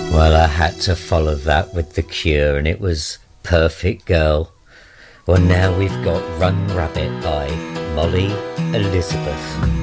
Well, I had to follow that with The Cure, and it was Perfect Girl. Well, now we've got Run Rabbit by Molly Elizabeth.